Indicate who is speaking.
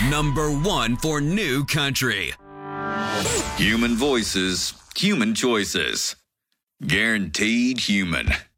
Speaker 1: Number 1 for new country.
Speaker 2: Human voices, human choices. Guaranteed human.